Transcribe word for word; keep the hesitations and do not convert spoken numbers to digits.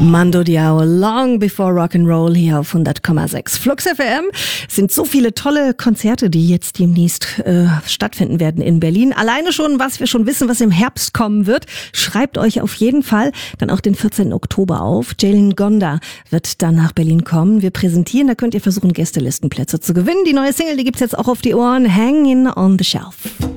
Mando Diao, Long Before Rock'n'Roll hier auf hundert Komma sechs. Flux F M sind so viele tolle Konzerte, die jetzt demnächst äh, stattfinden werden in Berlin. Alleine schon, was wir schon wissen, was im Herbst kommen wird. Schreibt euch auf jeden Fall dann auch den vierzehnten Oktober auf. Jalen Gonda wird dann nach Berlin kommen. Wir präsentieren, da könnt ihr versuchen, Gästelistenplätze zu gewinnen. Die neue Single, die gibt's jetzt auch auf die Ohren. Hanging on the Shelf.